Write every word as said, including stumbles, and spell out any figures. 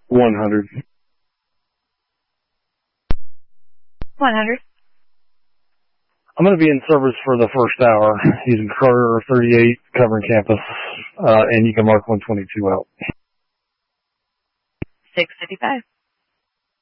one hundred. one hundred. I'm going to be in service for the first hour using Carter thirty-eight covering campus, uh, and you can mark one twenty-two out. six fifty-five.